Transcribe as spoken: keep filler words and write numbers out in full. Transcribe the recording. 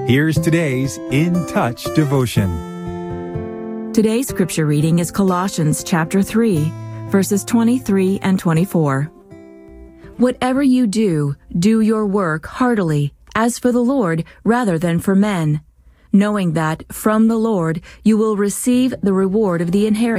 Here's today's In Touch devotion. Today's scripture reading is Colossians chapter three, verses twenty-three and twenty-four. Whatever you do, do your work heartily, as for the Lord rather than for men, knowing that from the Lord you will receive the reward of the inheritance.